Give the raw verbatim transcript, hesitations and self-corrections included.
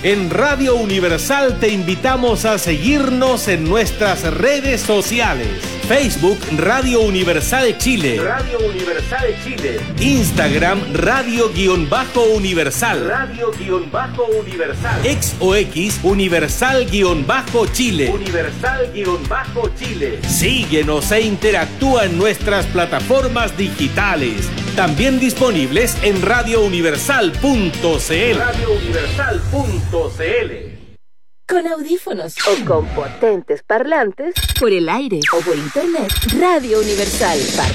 En Radio Universal te invitamos a seguirnos en nuestras redes sociales. Facebook Radio Universal Chile. Radio Universal Chile. Instagram Radio-Universal. Radio-Universal. Ex o X Universal-Chile. Universal-Chile. Síguenos e interactúa en nuestras plataformas digitales. También disponibles en radio universal punto c l. radio universal punto c l. Con audífonos o con potentes parlantes, por el aire o por internet, Radio Universal